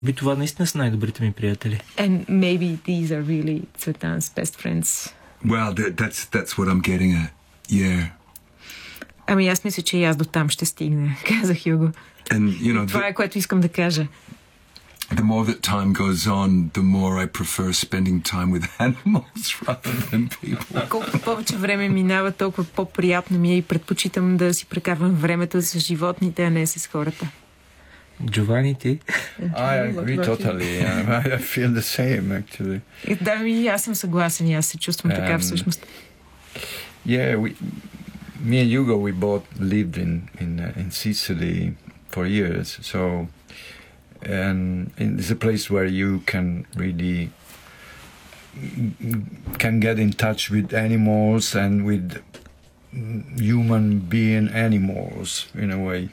Ви това наистина са най-добрите ми приятели. And maybe these are really Цветан's best friends. Well, that's what I'm getting at. Yeah. Ами аз мисля, че и аз до там ще стигне, каза Хюго. And, you know, това е, което искам да кажа. The more that time goes on, the more I prefer spending time with animals rather than people. Колкото повече време минава, толкова по-приятно ми е и предпочитам да си прекарвам времето с животните, а не с хората. Джовани, ти? I agree totally. I feel the same, actually. Да, ми аз съм съгласен и аз се чувствам така всъщност. Yeah, me and Hugo, we both lived in Sicily for years, so and it's a place where you can really can get in touch with animals and with human being animals in a way.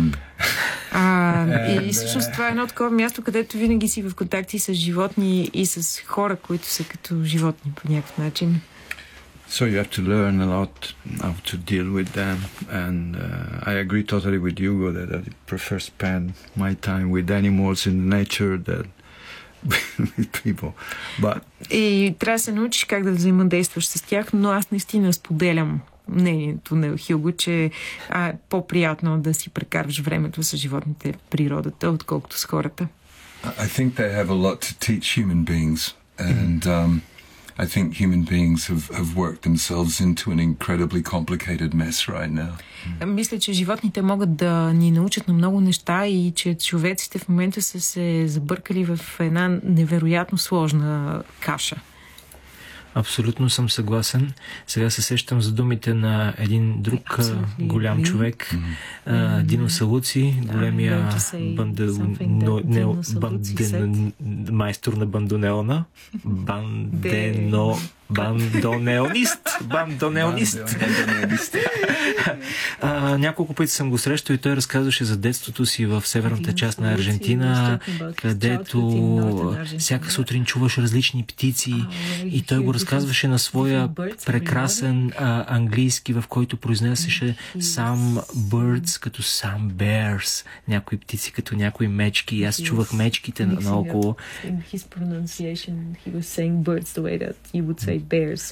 И всъщност това е едно такова място, където винаги си в контакти с животни и с хора, които са като животни по някакъв начин. So you have to learn a lot how to deal with them, and I agree totally with Hugo that I prefer spend my time with animals in nature than with people. But и трябва да се научиш как да взаимодействаш с тях, но аз наистина споделям мнението на Хюго, че е по-приятно да си прекарваш времето с животните в природата, отколкото с хората. I think they have a lot to teach human beings, and I think human beings have worked themselves into an incredibly complicated mess right now. Мисля, че животните могат да ни научат на много неща и че човеците в момента са се забъркали в една невероятно сложна каша. Абсолютно съм съгласен. Сега се сещам за думите на един друг голям човек, Дино Салуци, големия майстор на бандонеона. Бандонеонист. Няколко пъти съм го срещал и той разказваше за детството си в северната част на Аржентина, където всяка сутрин чуваш различни птици и той го разказваше на своя прекрасен английски, в който произнесеше some birds като some bears, някои птици като някои мечки, и аз чувах мечките наоколо. In his pronunciation, he was saying birds the way that you would say bears.